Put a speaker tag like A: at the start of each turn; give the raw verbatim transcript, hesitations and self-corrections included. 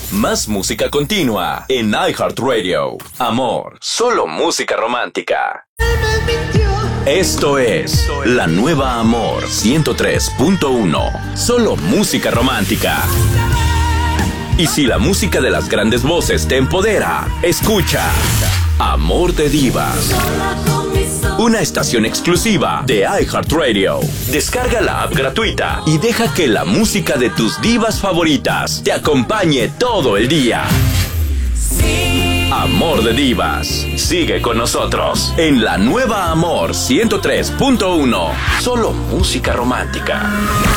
A: Más música continua en iHeartRadio. Amor, solo música romántica. Esto es La Nueva Amor ciento tres punto uno. Solo música romántica. Y si la música de las grandes voces te empodera, escucha Amor de Divas. Una estación exclusiva de iHeartRadio. Descarga la app gratuita y deja que la música de tus divas favoritas te acompañe todo el día. Amor de Divas. Sigue con nosotros en La Nueva Amor ciento tres punto uno. Solo música romántica.